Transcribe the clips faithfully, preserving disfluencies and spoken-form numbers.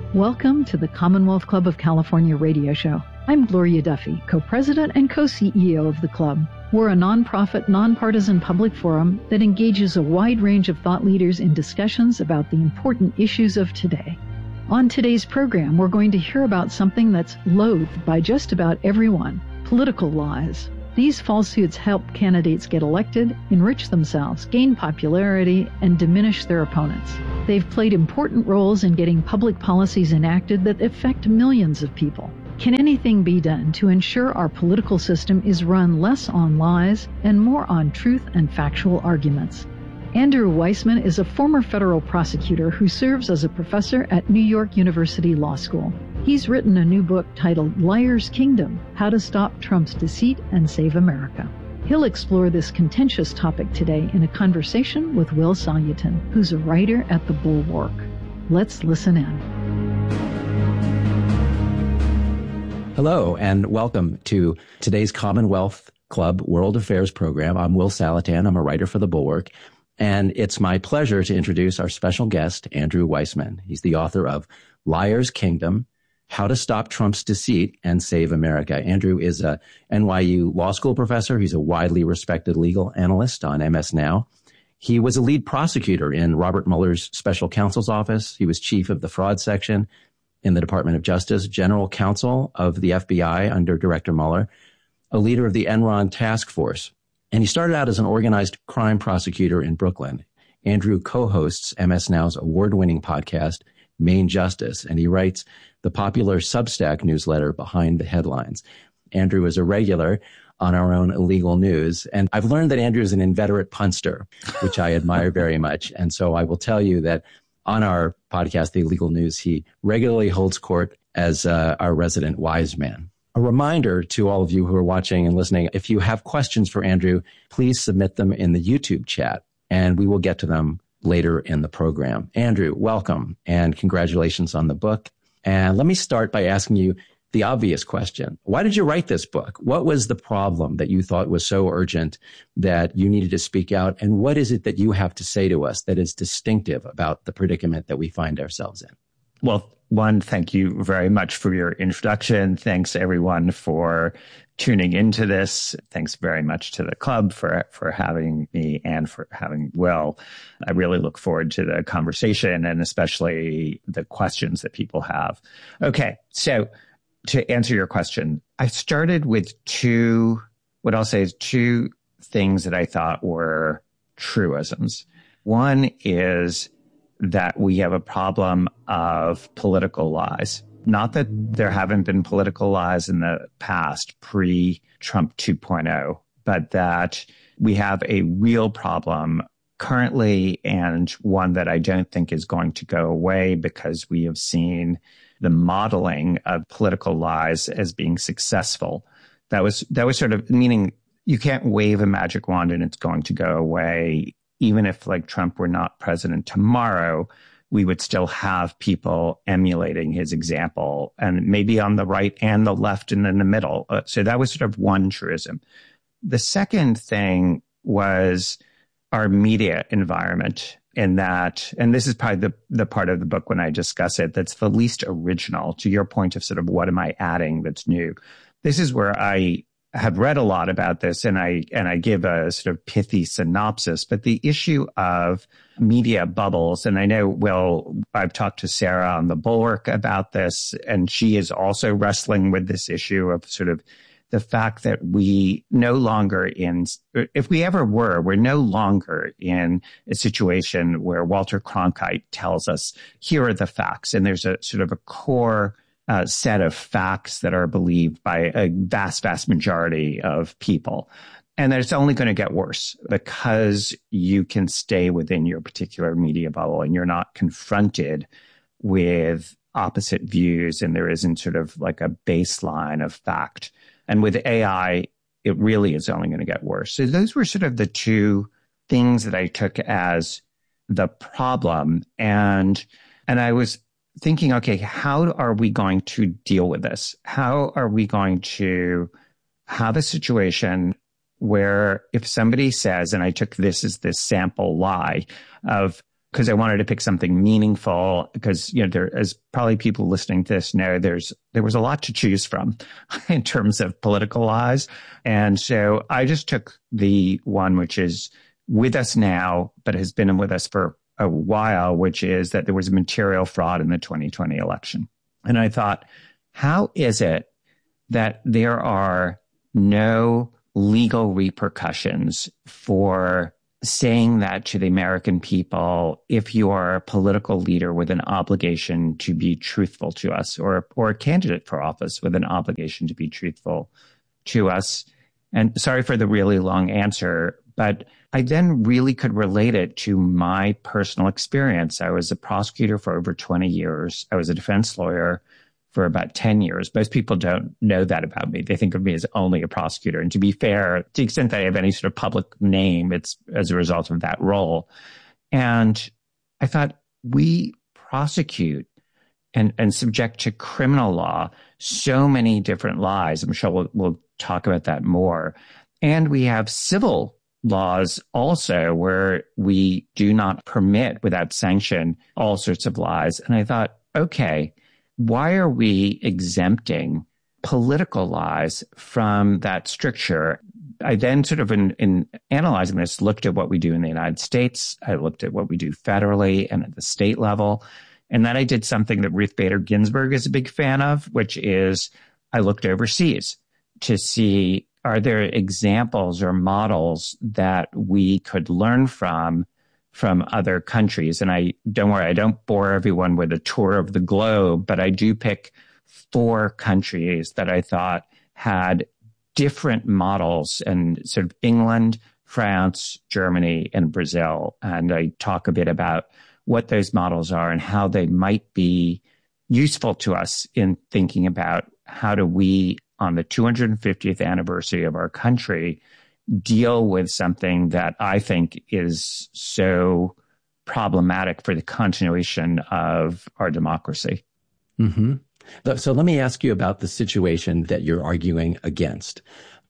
Welcome to the Commonwealth Club of California radio show. I'm Gloria Duffy, co-president and co-C E O of the club. We're a nonprofit, nonpartisan public forum that engages a wide range of thought leaders in discussions about the important issues of today. On today's program, we're going to hear about something that's loathed by just about everyone: political lies. These falsehoods help candidates get elected, enrich themselves, gain popularity, and diminish their opponents. They've played important roles in getting public policies enacted that affect millions of people. Can anything be done to ensure our political system is run less on lies and more on truth and factual arguments? Andrew Weissmann is a former federal prosecutor who serves as a professor at New York University Law School. He's written a new book titled Liar's Kingdom: How to Stop Trump's Deceit and Save America. He'll explore this contentious topic today in a conversation with Will Salutin, who's a writer at The Bulwark. Let's listen in. Hello, and welcome to today's Commonwealth Club World Affairs program. I'm Will Salutin. I'm a writer for The Bulwark, and it's my pleasure to introduce our special guest, Andrew Weissmann. He's the author of Liar's Kingdom: How to Stop Trump's Deceit and Save America. Andrew is a N Y U law school professor. He's a widely respected legal analyst on M S Now. He was a lead prosecutor in Robert Mueller's special counsel's office. He was chief of the fraud section in the Department of Justice, general counsel of the F B I under Director Mueller, a leader of the Enron task force. And he started out as an organized crime prosecutor in Brooklyn. Andrew co-hosts M S Now's award-winning podcast, Main Justice, and he writes the popular Substack newsletter Behind the Headlines. Andrew is a regular on our own Illegal News, and I've learned that Andrew is an inveterate punster, which I admire very much. And so I will tell you that on our podcast, The Illegal News, he regularly holds court as uh, our resident wise man. A reminder to all of you who are watching and listening, if you have questions for Andrew, please submit them in the YouTube chat, and we will get to them later in the program. Andrew, welcome, and congratulations on the book. And let me start by asking you the obvious question. Why did you write this book? What was the problem that you thought was so urgent that you needed to speak out? And what is it that you have to say to us that is distinctive about the predicament that we find ourselves in? Well, one, thank you very much for your introduction. Thanks, everyone, for tuning into this. Thanks very much to the club for, for having me and for having Will. I really look forward to the conversation and especially the questions that people have. Okay, so to answer your question, I started with two, what I'll say is two things that I thought were truisms. One is that we have a problem of political lies. Not that there haven't been political lies in the past, pre-Trump two point oh, but that we have a real problem currently, and one that I don't think is going to go away because we have seen the modeling of political lies as being successful. That was that was sort of meaning you can't wave a magic wand and it's going to go away. Even if, like, Trump were not president tomorrow, we would still have people emulating his example, and maybe on the right and the left and in the middle. Uh, so that was sort of one truism. The second thing was our media environment, in that, and this is probably the, the part of the book when I discuss it that's the least original, to your point of sort of what am I adding that's new. This is where I have read a lot about this, and I and I give a sort of pithy synopsis. But the issue of media bubbles, and I know, well, I've talked to Sarah on The Bulwark about this, and she is also wrestling with this issue of sort of the fact that we no longer in, if we ever were, we're no longer in a situation where Walter Cronkite tells us, here are the facts, and there's a sort of a core Uh, set of facts that are believed by a vast, vast majority of people. And that it's only going to get worse because you can stay within your particular media bubble and you're not confronted with opposite views, and there isn't sort of like a baseline of fact. And with A I, it really is only going to get worse. So those were sort of the two things that I took as the problem. And, and I was thinking, okay, how are we going to deal with this? How are we going to have a situation where if somebody says, and I took this as this sample lie of because I wanted to pick something meaningful, because, you know, there, as probably people listening to this know, there's, there was a lot to choose from in terms of political lies. And so I just took the one which is with us now, but has been with us for a while, which is that there was material fraud in the twenty twenty election. And I thought, how is it that there are no legal repercussions for saying that to the American people if you are a political leader with an obligation to be truthful to us, or, or a candidate for office with an obligation to be truthful to us? And sorry for the really long answer, but I then really could relate it to my personal experience. I was a prosecutor for over twenty years. I was a defense lawyer for about ten years. Most people don't know that about me. They think of me as only a prosecutor. And to be fair, to the extent that I have any sort of public name, it's as a result of that role. And I thought, we prosecute and, and subject to criminal law so many different lies. I'm sure we'll, we'll talk about that more. And we have civil laws also where we do not permit without sanction all sorts of lies. And I thought, okay, why are we exempting political lies from that stricture? I then sort of in, in analyzing this, looked at what we do in the United States. I looked at what we do federally and at the state level. And then I did something that Ruth Bader Ginsburg is a big fan of, which is I looked overseas to see, are there examples or models that we could learn from from other countries? And I don't worry, I don't bore everyone with a tour of the globe, but I do pick four countries that I thought had different models, and sort of England, France, Germany, and Brazil. And I talk a bit about what those models are and how they might be useful to us in thinking about how do we, on the two hundred fiftieth anniversary of our country, deal with something that I think is so problematic for the continuation of our democracy. Mm-hmm. So let me ask you about the situation that you're arguing against.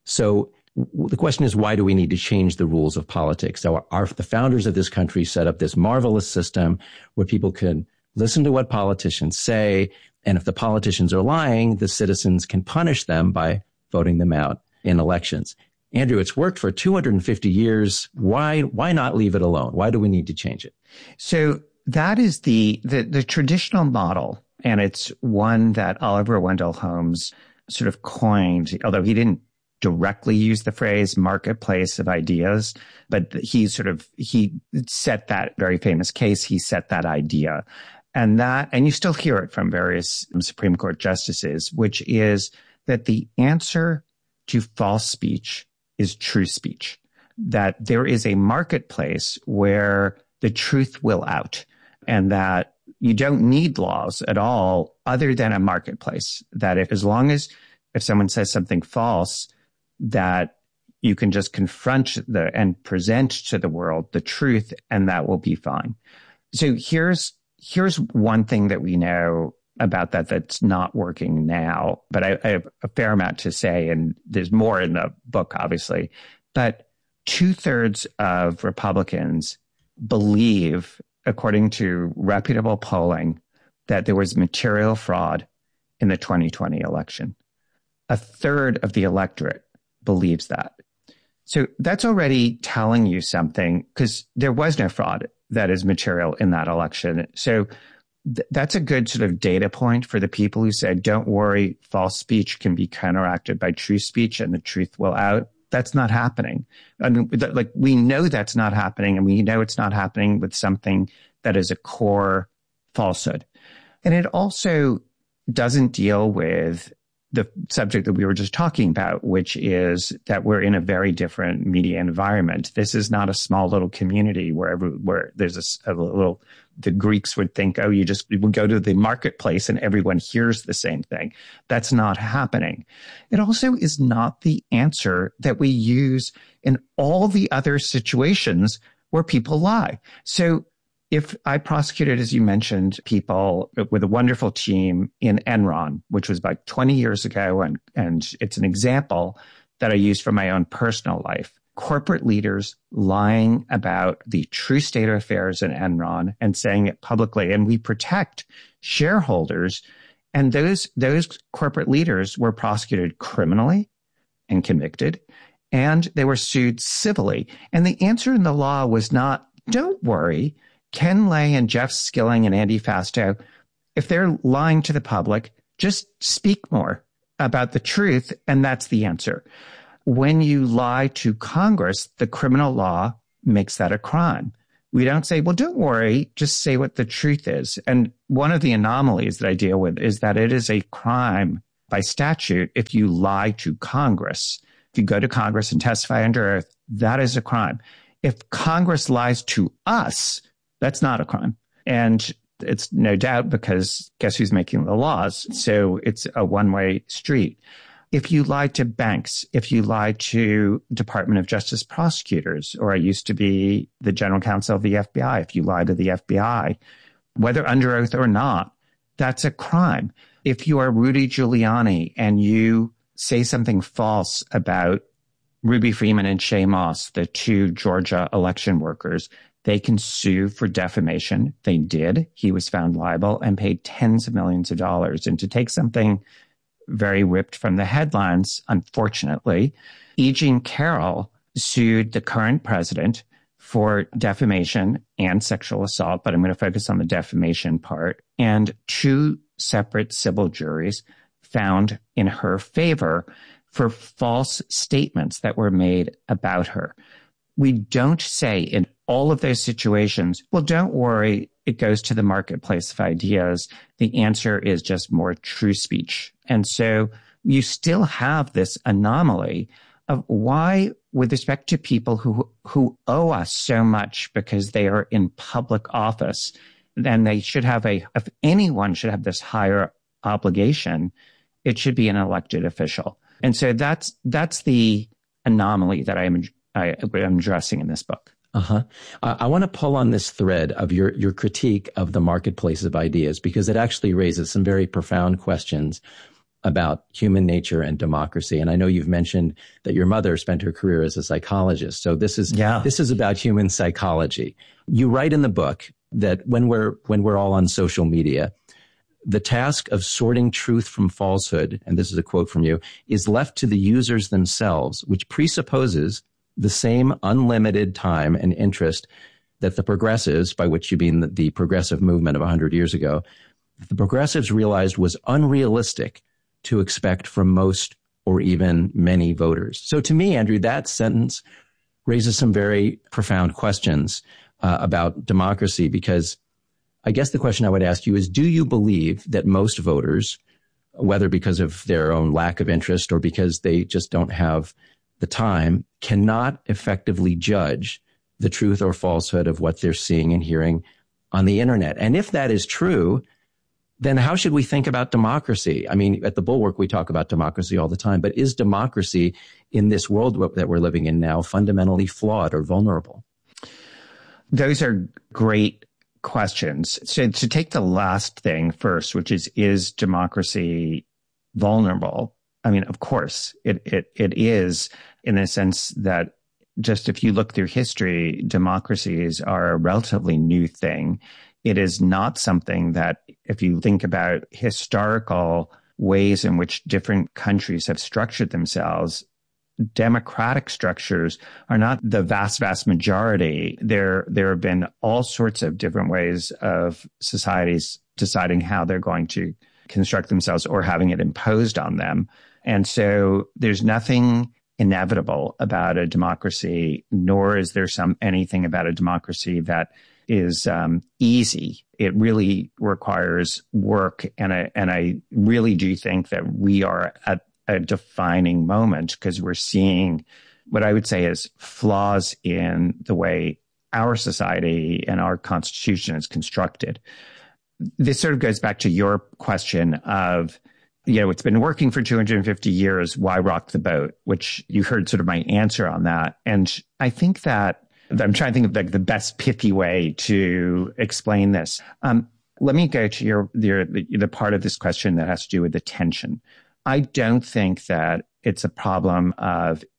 So the question is, why do we need to change the rules of politics? So our, the founders of this country set up this marvelous system where people can listen to what politicians say, and if the politicians are lying, the citizens can punish them by voting them out in elections. Andrew, it's worked for two hundred fifty years. Why, why not leave it alone? Why do we need to change it? So that is the, the, the traditional model. And it's one that Oliver Wendell Holmes sort of coined, although he didn't directly use the phrase marketplace of ideas, but he sort of, he set that very famous case. He set that idea. And that, and you still hear it from various Supreme Court justices, which is that the answer to false speech is true speech, that there is a marketplace where the truth will out, and that you don't need laws at all other than a marketplace, that if, as long as if someone says something false, that you can just confront the and present to the world the truth, and that will be fine. So here's, here's one thing that we know about that that's not working now, but I, I have a fair amount to say, and there's more in the book, obviously. But two thirds of Republicans believe, according to reputable polling, that there was material fraud in the twenty twenty election. A third of the electorate believes that. So that's already telling you something, because there was no fraud that is material in that election. So th- that's a good sort of data point for the people who said, don't worry, false speech can be counteracted by true speech and the truth will out. That's not happening. I mean, like, we know that's not happening, and we know it's not happening with something that is a core falsehood. And it also doesn't deal with the subject that we were just talking about, which is that we're in a very different media environment. This is not a small little community where every, where there's a, a little, the Greeks would think, oh, you just you would go to the marketplace and everyone hears the same thing. That's not happening. It also is not the answer that we use in all the other situations where people lie. So if I prosecuted, as you mentioned, people with a wonderful team in Enron, which was about twenty years ago, and, and it's an example that I used from my own personal life. corporate leaders lying about the true state of affairs in Enron and saying it publicly. And we protect shareholders. And those, those corporate leaders were prosecuted criminally and convicted, and they were sued civilly. And the answer in the law was not, don't worry, Ken Lay and Jeff Skilling and Andy Fastow, if they're lying to the public, just speak more about the truth, and that's the answer. When you lie to Congress, the criminal law makes that a crime. We don't say, well, don't worry, just say what the truth is. And one of the anomalies that I deal with is that it is a crime by statute if you lie to Congress. If you go to Congress and testify under oath, that is a crime. If Congress lies to us, that's not a crime. And it's no doubt because guess who's making the laws? So it's a one-way street. If you lie to banks, if you lie to Department of Justice prosecutors, or I used to be the general counsel of the F B I, if you lie to the F B I, whether under oath or not, that's a crime. If you are Rudy Giuliani and you say something false about Ruby Freeman and Shay Moss, the two Georgia election workers, they can sue for defamation. They did. He was found liable and paid tens of millions of dollars. And to take something very ripped from the headlines, unfortunately, E. Jean Carroll sued the current president for defamation and sexual assault, but I'm going to focus on the defamation part. And two separate civil juries found in her favor for false statements that were made about her. We don't say in all of those situations, well, don't worry, it goes to the marketplace of ideas. The answer is just more true speech. And so you still have this anomaly of why, with respect to people who, who owe us so much because they are in public office, then they should have a, if anyone should have this higher obligation, it should be an elected official. And so that's, that's the anomaly that I am, I am addressing in this book. Uh-huh. Uh, I want to pull on this thread of your, your critique of the marketplace of ideas, because it actually raises some very profound questions about human nature and democracy. And I know you've mentioned that your mother spent her career as a psychologist. So this is, yeah. this is about human psychology. You write in the book that when we're, when we're all on social media, the task of sorting truth from falsehood, and this is a quote from you, is left to the users themselves, which presupposes the same unlimited time and interest that the progressives, by which you mean the, the progressive movement of one hundred years ago, the progressives realized was unrealistic to expect from most or even many voters. So to me, Andrew, that sentence raises some very profound questions uh, about democracy, because I guess the question I would ask you is, do you believe that most voters, whether because of their own lack of interest or because they just don't have the time, cannot effectively judge the truth or falsehood of what they're seeing and hearing on the internet? And if that is true, then how should we think about democracy? I mean, at the Bulwark, we talk about democracy all the time, but is democracy in this world that we're living in now fundamentally flawed or vulnerable? Those are great questions. So to take the last thing first, which is, is democracy vulnerable? I mean, of course, it, it, it is, in the sense that just if you look through history, democracies are a relatively new thing. It is not something that, if you think about historical ways in which different countries have structured themselves, democratic structures are not the vast, vast majority. There, there have been all sorts of different ways of societies deciding how they're going to construct themselves or having it imposed on them. And so there's nothing inevitable about a democracy, nor is there some anything about a democracy that is um, easy. It really requires work. And I, and I really do think that we are at a defining moment, because we're seeing what I would say is flaws in the way our society and our Constitution is constructed. This sort of goes back to your question of, you know, it's been working for two hundred fifty years. Why rock the boat? Which you heard sort of my answer on that. And I think that I'm trying to think of like the best pithy way to explain this. Um, let me go to your, your the, the part of this question that has to do with attention. I don't think that it's a problem of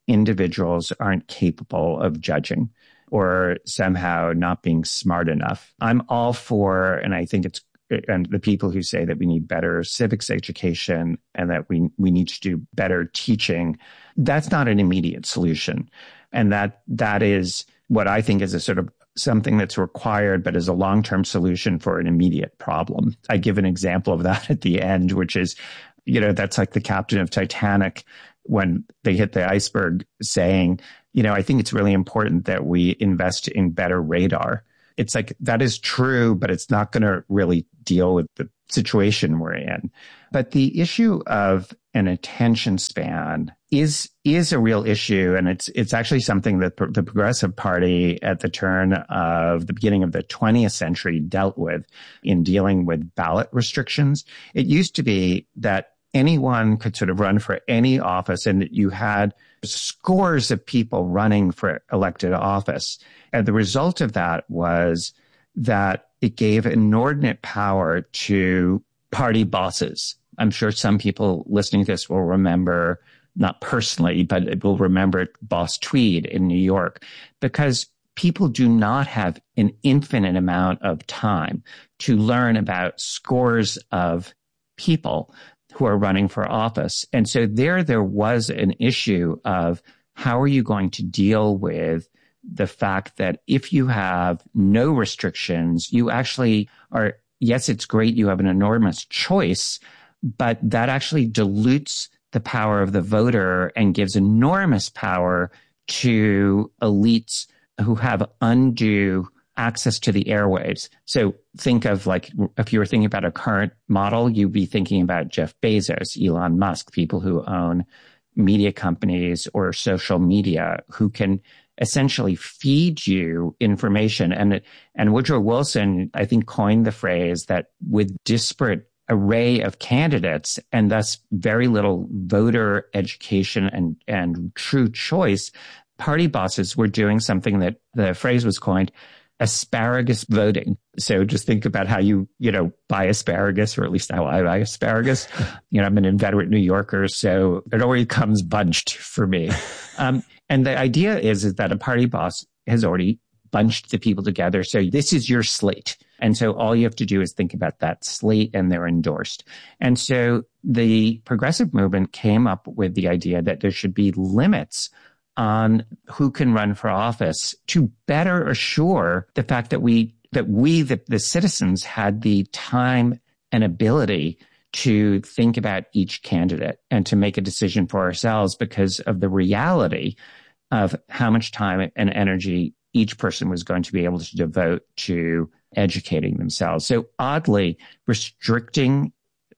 individuals aren't capable of judging or somehow not being smart enough. I'm all for, and I think it's, and the people who say that we need better civics education and that we, we need to do better teaching, that's not an immediate solution. And that, that is what I think is a sort of something that's required, but is a long-term solution for an immediate problem. I give an example of that at the end, which is, you know, that's like the captain of Titanic when they hit the iceberg saying, you know, I think it's really important that we invest in better radar. It's like, that is true, but it's not going to really deal with the situation we're in. But the issue of an attention span is is a real issue. And it's it's actually something that the Progressive Party at the turn of the beginning of the twentieth century dealt with in dealing with ballot restrictions. It used to be that anyone could sort of run for any office and that you had scores of people running for elected office. And the result of that was that it gave inordinate power to party bosses. I'm sure some people listening to this will remember, not personally, but it will remember Boss Tweed in New York, because people do not have an infinite amount of time to learn about scores of people who are running for office. And so there, there was an issue of how are you going to deal with the fact that if you have no restrictions, you actually are, yes, it's great, you have an enormous choice, but that actually dilutes the power of the voter and gives enormous power to elites who have undue access to the airwaves. So think of, like, if you were thinking about a current model, you'd be thinking about Jeff Bezos, Elon Musk, people who own media companies or social media who can essentially feed you information. And, and Woodrow Wilson, I think, coined the phrase that with disparate array of candidates and thus very little voter education and, and true choice, party bosses were doing something that the phrase was coined asparagus voting. So just think about how you, you know, buy asparagus, or at least how I buy asparagus. You know, I'm an inveterate New Yorker, so it already comes bunched for me. Um, and the idea is, is that a party boss has already bunched the people together. So this is your slate. And so all you have to do is think about that slate and they're endorsed. And so the progressive movement came up with the idea that there should be limits on who can run for office to better assure the fact that we, that we, the, the citizens, had the time and ability to think about each candidate and to make a decision for ourselves because of the reality of how much time and energy each person was going to be able to devote to educating themselves. So oddly, restricting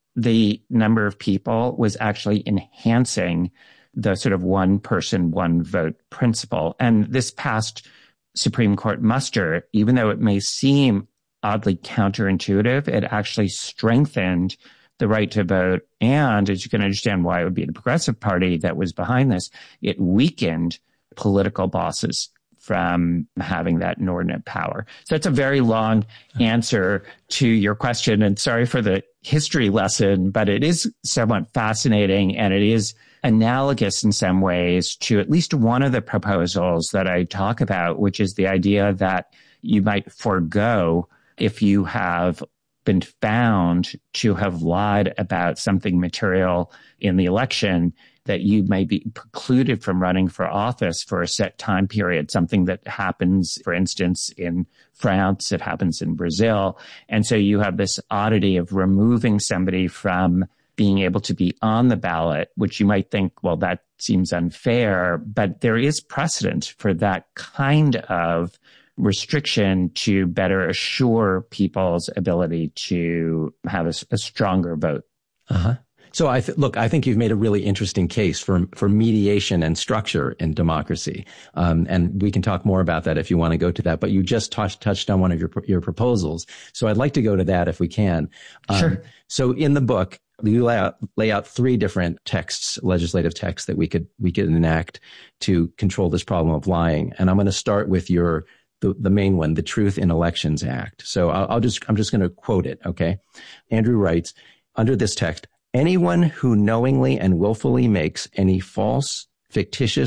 the number of people was actually enhancing the sort of one person, one vote principle. And this past Supreme Court muster, even though it may seem oddly counterintuitive, it actually strengthened the right to vote. And as you can understand why it would be the Progressive Party that was behind this, it weakened political bosses from having that inordinate power. So it's a very long answer to your question. And sorry for the history lesson, but it is somewhat fascinating and it is analogous in some ways to at least one of the proposals that I talk about, which is the idea that you might forego if you have been found to have lied about something material in the election, that you may be precluded from running for office for a set time period, something that happens, for instance, in France, it happens in Brazil. And so you have this oddity of removing somebody from being able to be on the ballot, which you might think, well, that seems unfair, but there is precedent for that kind of restriction to better assure people's ability to have a, a stronger vote. Uh-huh. So I th- look, I think you've made a really interesting case for for mediation and structure in democracy, um, and we can talk more about that if you want to go to that. But you just touched touched on one of your your proposals, so I'd like to go to that if we can. Um, sure. So in the book, you lay out lay out three different texts, legislative texts that we could we could enact to control this problem of lying, and I'm going to start with your the the main one, the Truth in Elections Act. So I'll, I'll just I'm just going to quote it. Okay, Andrew writes, under this text, anyone who knowingly and willfully makes any false, fictitious,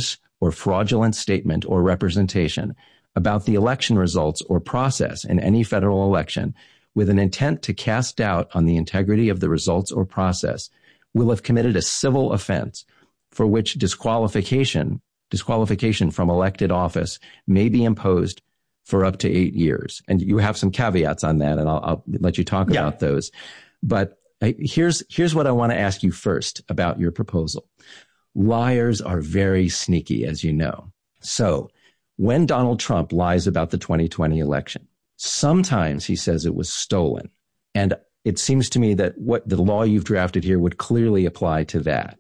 or fraudulent statement or representation about the election results or process in any federal election with an intent to cast doubt on the integrity of the results or process will have committed a civil offense for which disqualification, disqualification from elected office may be imposed for up to eight years. And you have some caveats on that, and I'll, I'll let you talk yeah. about those. But I, here's, here's what I want to ask you first about your proposal. Liars are very sneaky, as you know. So when Donald Trump lies about the twenty twenty election, sometimes he says it was stolen. And it seems to me that what the law you've drafted here would clearly apply to that.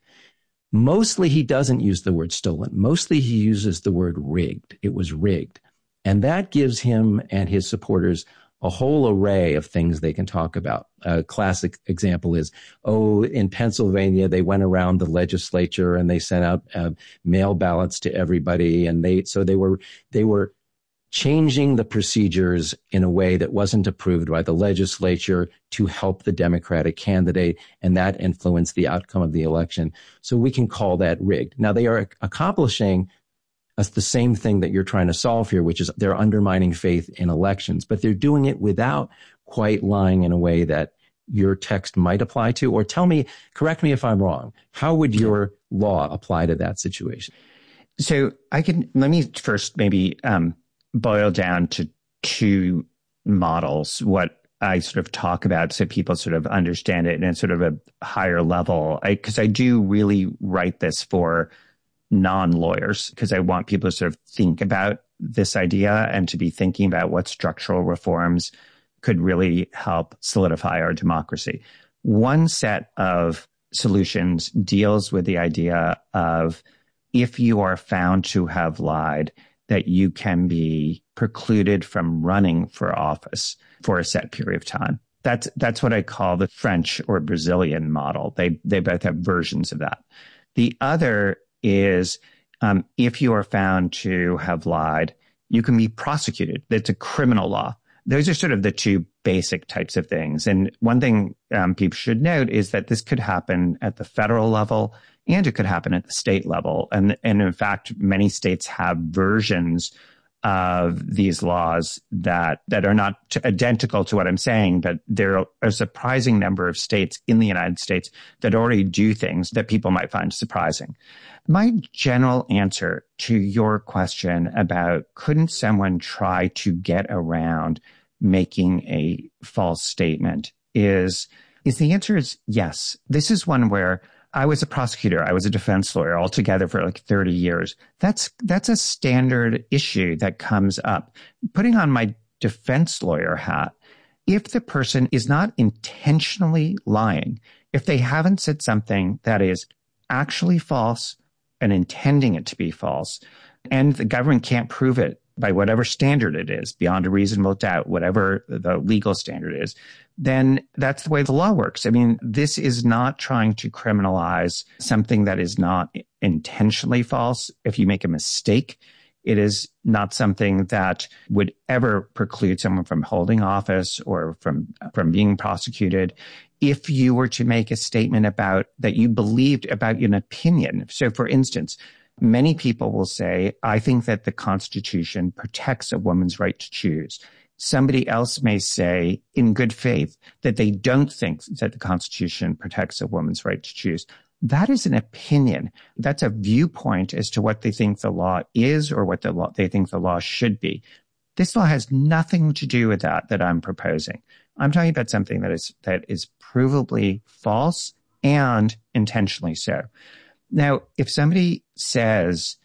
Mostly he doesn't use the word stolen. Mostly he uses the word rigged. It was rigged. And that gives him and his supporters a whole array of things they can talk about. A classic example is, oh, in Pennsylvania, they went around the legislature and they sent out uh, mail ballots to everybody. And they, so they were, they were changing the procedures in a way that wasn't approved by the legislature to help the Democratic candidate. And that influenced the outcome of the election. So we can call that rigged. Now they are accomplishing That's the same thing that you're trying to solve here, which is they're undermining faith in elections, but they're doing it without quite lying in a way that your text might apply to. Or tell me, correct me if I'm wrong, how would your law apply to that situation? So I can, let me first maybe um, boil down to two models, what I sort of talk about so people sort of understand it in a sort of a higher level. Because I, I do really write this for non-lawyers, because I want people to sort of think about this idea and to be thinking about what structural reforms could really help solidify our democracy. One set of solutions deals with the idea of, if you are found to have lied, that you can be precluded from running for office for a set period of time. That's that's what I call the French or Brazilian model. They they both have versions of that. The other is um, if you are found to have lied, you can be prosecuted. That's a criminal law. Those are sort of the two basic types of things. And one thing um, people should note is that this could happen at the federal level and it could happen at the state level. And, and in fact, many states have versions of these laws that, that are not identical to what I'm saying, but there are a surprising number of states in the United States that already do things that people might find surprising. My general answer to your question about couldn't someone try to get around making a false statement is, is the answer is yes. This is one where I was a prosecutor. I was a defense lawyer altogether for like thirty years. That's, that's a standard issue that comes up. Putting on my defense lawyer hat, if the person is not intentionally lying, if they haven't said something that is actually false and intending it to be false, and the government can't prove it by whatever standard it is, beyond a reasonable doubt, whatever the legal standard is, then that's the way the law works. I mean, this is not trying to criminalize something that is not intentionally false. If you make a mistake, it is not something that would ever preclude someone from holding office or from, from being prosecuted. If you were to make a statement about that you believed about an opinion. So for instance, many people will say, I think that the Constitution protects a woman's right to choose. Somebody else may say in good faith that they don't think that the Constitution protects a woman's right to choose. That is an opinion. That's a viewpoint as to what they think the law is or what the law, they think the law should be. This law has nothing to do with that that I'm proposing. I'm talking about something that is that is provably false and intentionally so. Now, if somebody says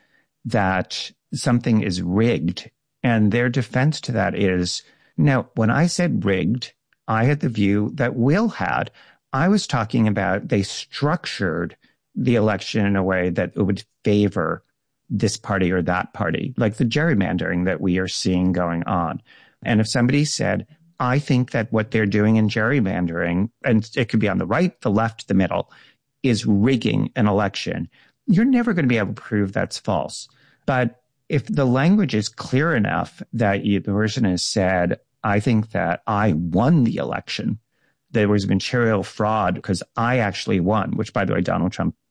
that something is rigged, and their defense to that is, no, when I said rigged, I had the view that Will had. I was talking about they structured the election in a way that it would favor this party or that party, like the gerrymandering that we are seeing going on. And if somebody said, I think that what they're doing in gerrymandering, and it could be on the right, the left, the middle, is rigging an election, you're never going to be able to prove that's false. But if the language is clear enough that you, the person has said, I think that I won the election, there was material fraud because I actually won, which, by the way, Donald Trump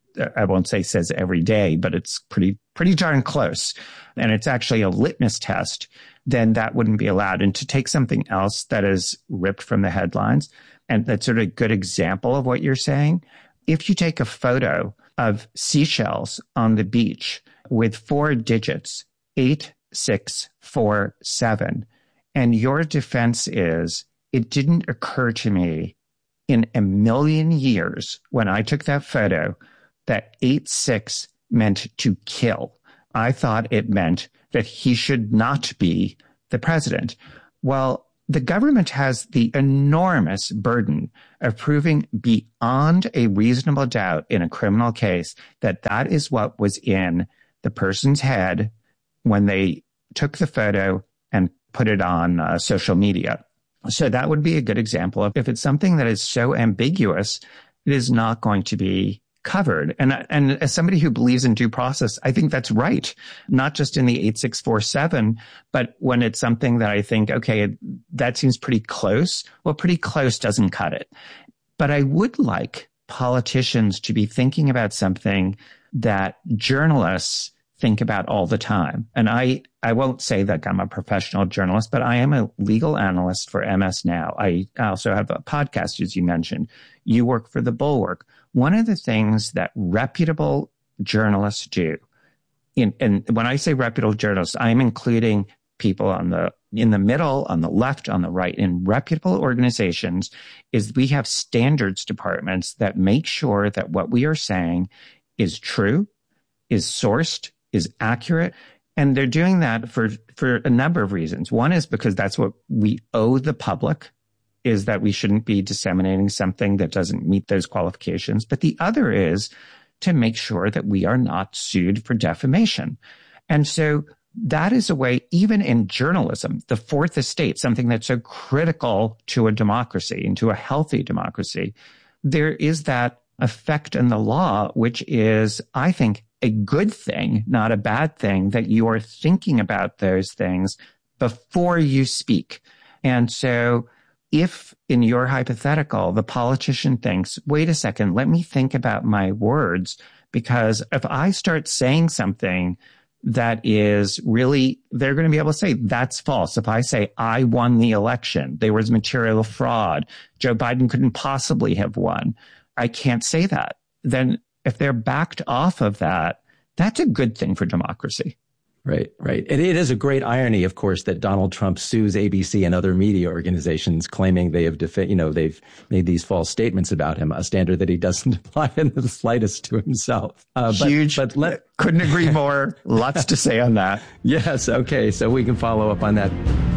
I won't say says every day, but it's pretty, pretty darn close. And it's actually a litmus test, then that wouldn't be allowed. And to take something else that is ripped from the headlines, and that's sort of a good example of what you're saying. If you take a photo of seashells on the beach with four digits, eight, six, four, seven, and your defense is, it didn't occur to me in a million years when I took that photo that eight, six meant to kill. I thought it meant that he should not be the president. Well, the government has the enormous burden of proving beyond a reasonable doubt in a criminal case that that is what was in the person's head when they took the photo and put it on uh, social media. So that would be a good example of if it's something that is so ambiguous, it is not going to be covered. And, and as somebody who believes in due process, I think that's right. Not just in the eight six four seven, but when it's something that I think, okay, that seems pretty close. Well, pretty close doesn't cut it. But I would like politicians to be thinking about something that journalists think about all the time. And I, I won't say that I'm a professional journalist, but I am a legal analyst for M S Now. I also have a podcast, as you mentioned. You work for The Bulwark. One of the things that reputable journalists do, in, and when I say reputable journalists, I'm including people on the in the middle, on the left, on the right, in reputable organizations, is we have standards departments that make sure that what we are saying is true, is sourced, is accurate. And they're doing that for, for a number of reasons. One is because that's what we owe the public, is that we shouldn't be disseminating something that doesn't meet those qualifications. But the other is to make sure that we are not sued for defamation. And so that is a way, even in journalism, the fourth estate, something that's so critical to a democracy and to a healthy democracy, there is that effect in the law, which is, I think, a good thing, not a bad thing, that you are thinking about those things before you speak. And so if in your hypothetical, the politician thinks, wait a second, let me think about my words, because if I start saying something that is really, they're going to be able to say that's false. If I say I won the election, there was material fraud, Joe Biden couldn't possibly have won, I can't say that. Then if they're backed off of that, that's a good thing for democracy. Right, right. And it is a great irony, of course, that Donald Trump sues A B C and other media organizations claiming they have, defi- you know, they've made these false statements about him, a standard that he doesn't apply in the slightest to himself. Uh, but, Huge. But let, couldn't agree more. Lots to say on that. Yes. Okay. So we can follow up on that.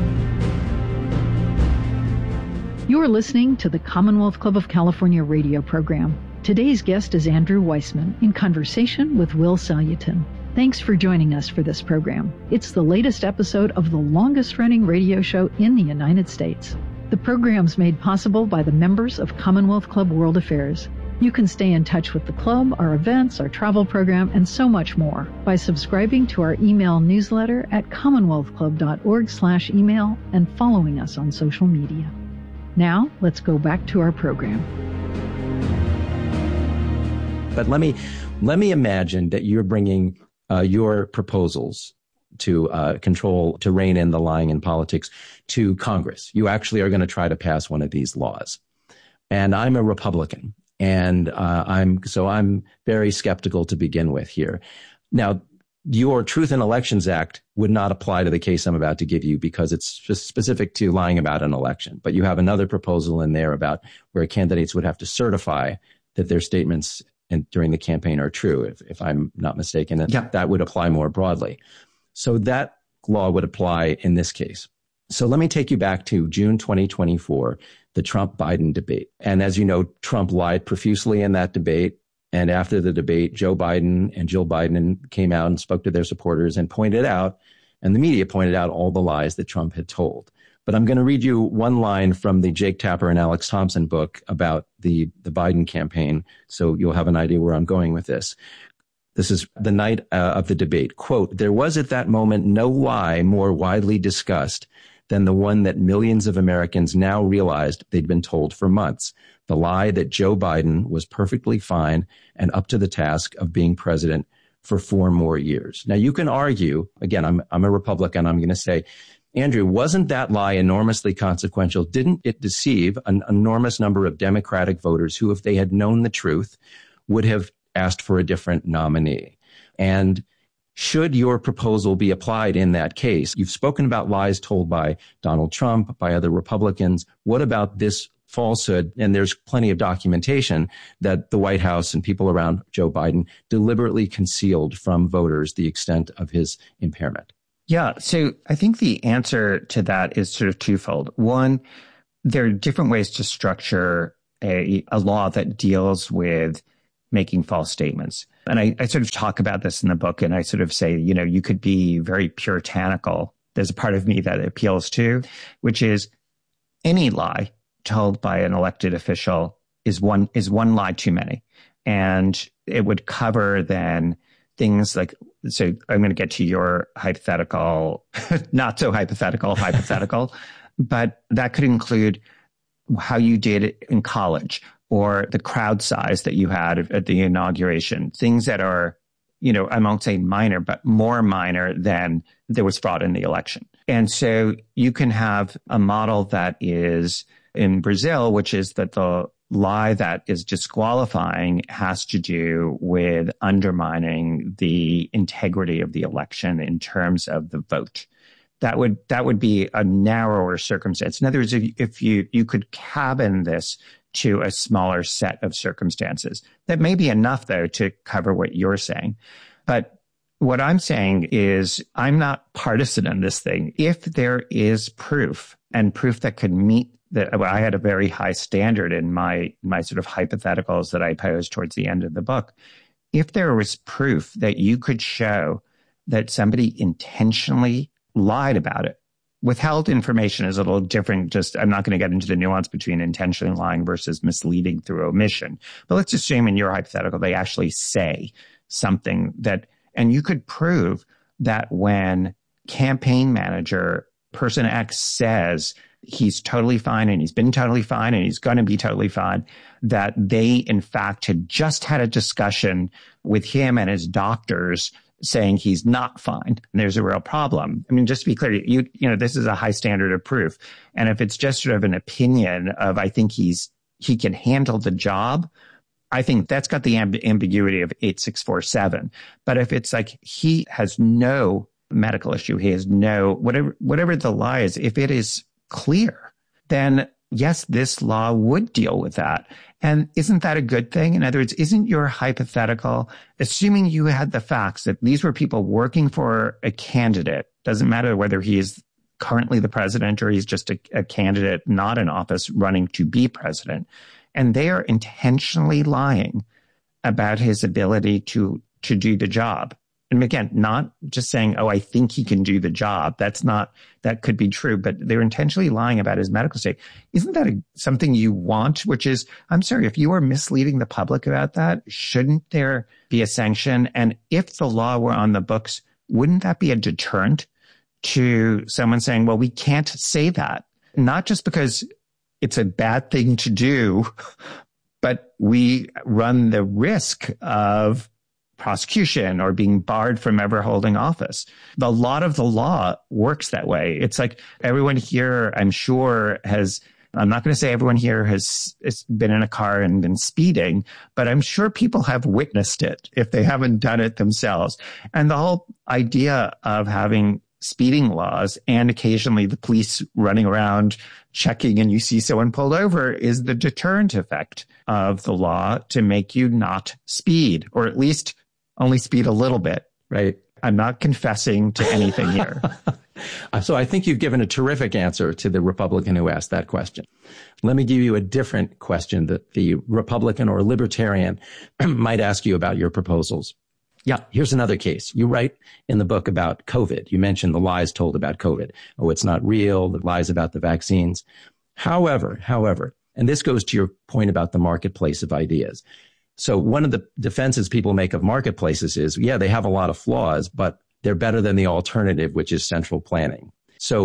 You are listening to the Commonwealth Club of California radio program. Today's guest is Andrew Weissmann in conversation with Will Salutin. Thanks for joining us for this program. It's the latest episode of the longest-running radio show in the United States. The program's made possible by the members of Commonwealth Club World Affairs. You can stay in touch with the club, our events, our travel program, and so much more by subscribing to our email newsletter at commonwealthclub.org slash email and following us on social media. Now, let's go back to our program. But let me let me imagine that you're bringing uh, your proposals to uh, control, to rein in the lying in politics to Congress. You actually are going to try to pass one of these laws. And I'm a Republican, and uh, I'm so I'm very skeptical to begin with here. Now, your Truth in Elections Act would not apply to the case I'm about to give you because it's just specific to lying about an election. But you have another proposal in there about where candidates would have to certify that their statements and during the campaign are true, if, if I'm not mistaken. And yeah. That would apply more broadly. So that law would apply in this case. So let me take you back to June twenty twenty-four, the Trump-Biden debate. And as you know, Trump lied profusely in that debate. And after the debate, Joe Biden and Jill Biden came out and spoke to their supporters and pointed out, and the media pointed out all the lies that Trump had told. But I'm going to read you one line from the Jake Tapper and Alex Thompson book about the, the Biden campaign, so you'll have an idea where I'm going with this. This is the night uh, of the debate. Quote, "There was at that moment no lie more widely discussed than the one that millions of Americans now realized they'd been told for months. the lie that Joe Biden was perfectly fine and up to the task of being president for four more years. Now, you can argue, again, I'm, I'm a Republican, I'm going to say, Andrew, wasn't that lie enormously consequential? Didn't it deceive an enormous number of Democratic voters who, if they had known the truth, would have asked for a different nominee? And should your proposal be applied in that case? You've spoken about lies told by Donald Trump, by other Republicans. What about this falsehood? And there's plenty of documentation that the White House and people around Joe Biden deliberately concealed from voters the extent of his impairment. Yeah. So I think the answer to that is sort of twofold. One, there are different ways to structure a, a law that deals with making false statements. And I, I sort of talk about this in the book, and I sort of say, you know, you could be very puritanical. There's a part of me that appeals to, which is any lie told by an elected official is one is one lie too many. And it would cover then things like, so I'm going to get to your hypothetical, not so hypothetical, hypothetical, but that could include how you did in college or the crowd size that you had at the inauguration, things that are, you know, I won't say minor, but more minor than there was fraud in the election. And so you can have a model that is in Brazil, which is that the lie that is disqualifying has to do with undermining the integrity of the election in terms of the vote. That would that would be a narrower circumstance. In other words, if, if you you could cabin this to a smaller set of circumstances, that may be enough, though, to cover what you're saying. But what I'm saying is I'm not partisan in this thing. If there is proof and proof that could meet that, well, I had a very high standard in my my sort of hypotheticals that I posed towards the end of the book. If there was proof that you could show that somebody intentionally lied about it, withheld information is a little different. Just I'm not going to get into the nuance between intentionally lying versus misleading through omission. But let's assume in your hypothetical they actually say something that, and you could prove that when campaign manager person X says he's totally fine and he's been totally fine and he's going to be totally fine, that they in fact had just had a discussion with him and his doctors saying he's not fine and there's a real problem. I mean, just to be clear, you you know, this is a high standard of proof. And if it's just sort of an opinion of, I think he's he can handle the job, I think that's got the amb- ambiguity of eight six four seven. But if it's like he has no medical issue, he has no, whatever whatever the lie is, if it is clear, then yes, this law would deal with that. And isn't that a good thing? In other words, isn't your hypothetical, assuming you had the facts that these were people working for a candidate, doesn't matter whether he is currently the president or he's just a, a candidate not in office running to be president, and they are intentionally lying about his ability to to do the job. And again, not just saying, oh, I think he can do the job. That's not, that could be true, but they're intentionally lying about his medical state. Isn't that a, something you want? Which is, I'm sorry, if you are misleading the public about that, shouldn't there be a sanction? And if the law were on the books, wouldn't that be a deterrent to someone saying, well, we can't say that? Not just because it's a bad thing to do, but we run the risk of prosecution or being barred from ever holding office. A lot of the law works that way. It's like everyone here, I'm sure, has, I'm not going to say everyone here has, has been in a car and been speeding, but I'm sure people have witnessed it if they haven't done it themselves. And the whole idea of having speeding laws and occasionally the police running around checking and you see someone pulled over is the deterrent effect of the law to make you not speed, or at least only speed a little bit. Right. I'm not confessing to anything here. So I think you've given a terrific answer to the Republican who asked that question. Let me give you a different question that the Republican or libertarian might ask you about your proposals. Yeah, here's another case. You write in the book about COVID. You mentioned the lies told about COVID. Oh, it's not real, the lies about the vaccines. However, however, and this goes to your point about the marketplace of ideas. So one of the defenses people make of marketplaces is, yeah, they have a lot of flaws, but they're better than the alternative, which is central planning. So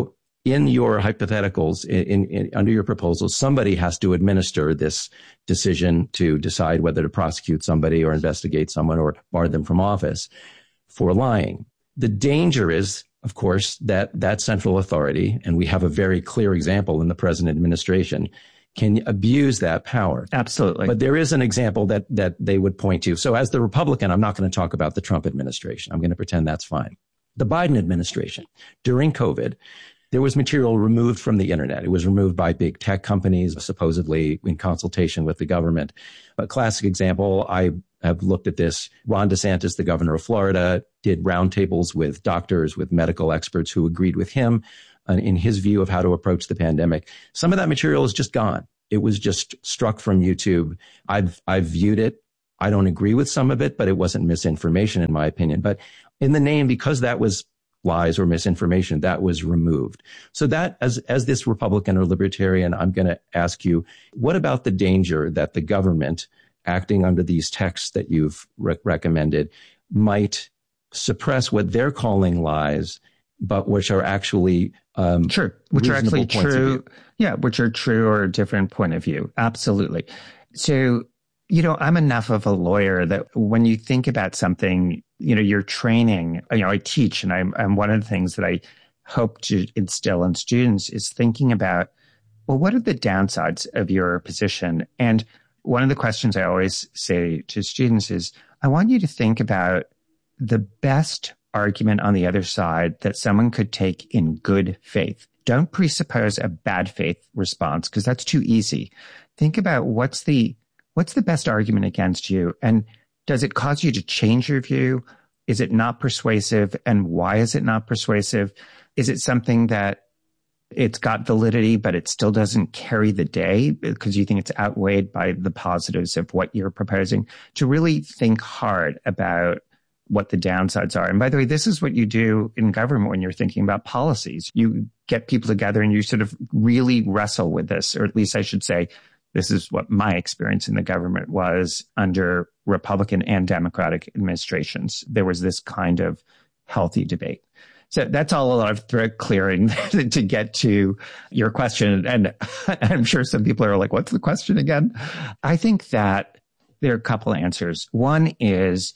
in your hypotheticals, in, in, in, under your proposals, somebody has to administer this decision to decide whether to prosecute somebody or investigate someone or bar them from office for lying. The danger is, of course, that that central authority, and we have a very clear example in the present administration, can abuse that power. Absolutely. But there is an example that that they would point to. So as the Republican, I'm not going to talk about the Trump administration. I'm going to pretend that's fine. The Biden administration, during COVID, there was material removed from the internet. It was removed by big tech companies, supposedly in consultation with the government. A classic example, I have looked at this. Ron DeSantis, the governor of Florida, did roundtables with doctors, with medical experts who agreed with him in his view of how to approach the pandemic. Some of that material is just gone. It was just struck from YouTube. I've, I've viewed it. I don't agree with some of it, but it wasn't misinformation in my opinion. But in the name, because that was lies or misinformation, that was removed. So that as, as this Republican or libertarian, I'm going to ask you, what about the danger that the government acting under these texts that you've re- recommended might suppress what they're calling lies, but which are actually um, true, which are actually true. Yeah, which are true or a different point of view. Absolutely. So, you know, I'm enough of a lawyer that when you think about something, you know, you're training, you know, I teach, and I'm, I'm one of the things that I hope to instill in students is thinking about, well, what are the downsides of your position? And one of the questions I always say to students is, I want you to think about the best argument on the other side that someone could take in good faith. Don't presuppose a bad faith response because that's too easy. Think about what's the what's the best argument against you, and does it cause you to change your view? Is it not persuasive, and why is it not persuasive? Is it something that it's got validity, but it still doesn't carry the day because you think it's outweighed by the positives of what you're proposing? To really think hard about what the downsides are. And by the way, this is what you do in government when you're thinking about policies. You get people together and you sort of really wrestle with this, or at least I should say, this is what my experience in the government was under Republican and Democratic administrations. There was this kind of healthy debate. So that's all a lot of thread clearing to get to your question. And I'm sure some people are like, what's the question again? I think that there are a couple of answers. One is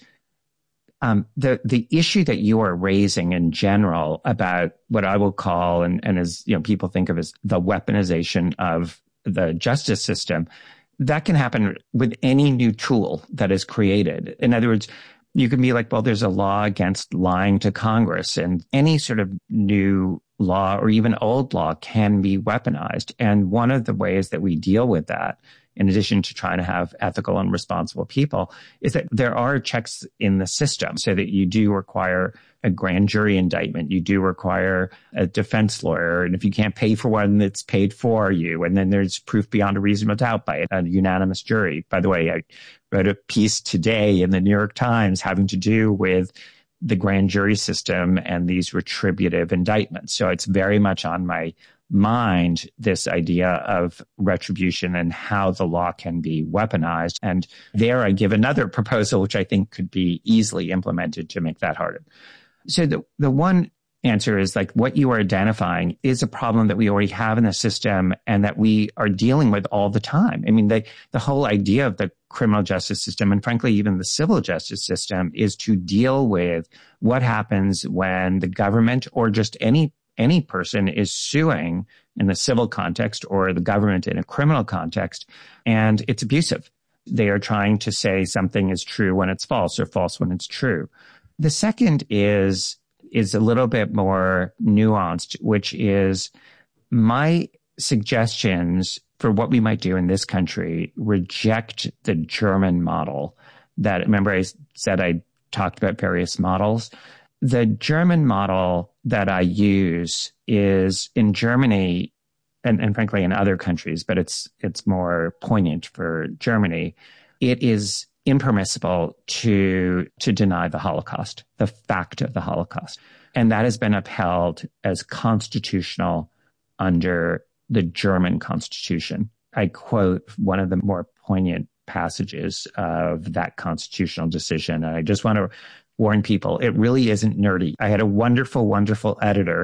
um, the the issue that you are raising in general about what I will call, and, and as you know, people think of as the weaponization of the justice system. That can happen with any new tool that is created. In other words, you can be like, well, there's a law against lying to Congress, and any sort of new law or even old law can be weaponized. And one of the ways that we deal with that, in addition to trying to have ethical and responsible people, is that there are checks in the system so that you do require a grand jury indictment. You do require a defense lawyer. And if you can't pay for one, it's paid for you. And then there's proof beyond a reasonable doubt by a unanimous jury. By the way, I wrote a piece today in the New York Times having to do with the grand jury system and these retributive indictments. So it's very much on my mind, this idea of retribution and how the law can be weaponized. And there I give another proposal, which I think could be easily implemented to make that harder. So the, the one answer is like what you are identifying is a problem that we already have in the system and that we are dealing with all the time. I mean, the, the whole idea of the criminal justice system, and frankly, even the civil justice system, is to deal with what happens when the government or just any any person is suing in the civil context or the government in a criminal context, and it's abusive. They are trying to say something is true when it's false or false when it's true. The second is is a little bit more nuanced, which is my suggestions for what we might do in this country reject the German model that, remember I said I talked about various models. The German model that I use is in Germany, and, and frankly in other countries, but it's it's more poignant for Germany. It is impermissible to to deny the Holocaust, the fact of the Holocaust. And that has been upheld as constitutional under the German Constitution. I quote one of the more poignant passages of that constitutional decision. And I just want to warn people, it really isn't nerdy. I had a wonderful, wonderful editor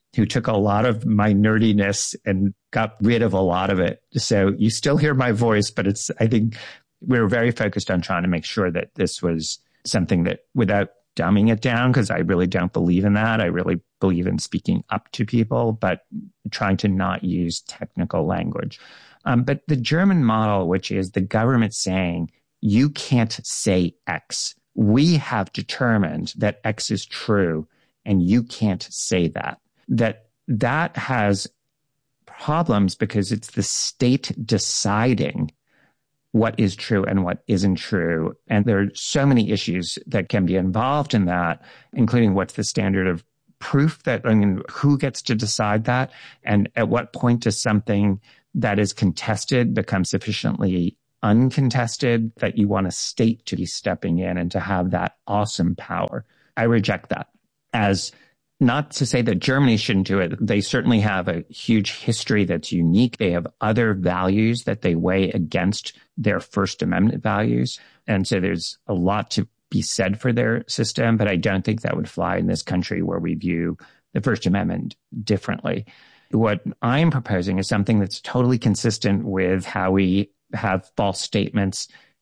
who took a lot of my nerdiness and got rid of a lot of it. So you still hear my voice, but it's, I think we were very focused on trying to make sure that this was something that, without dumbing it down, because I really don't believe in that. I really believe in speaking up to people, but trying to not use technical language. Um, but the German model, which is the government saying, you can't say X. We have determined that X is true, and you can't say that. That that has problems because it's the state deciding what is true and what isn't true. And there are so many issues that can be involved in that, including what's the standard of proof that, I mean, who gets to decide that? And at what point does something that is contested become sufficiently uncontested that you want a state to be stepping in and to have that awesome power? I reject that. As not to say that Germany shouldn't do it. They certainly have a huge history that's unique. They have other values that they weigh against their First Amendment values. And so there's a lot to be said for their system, but I don't think that would fly in this country where we view the First Amendment differently. What I'm proposing is something that's totally consistent with how we have false statements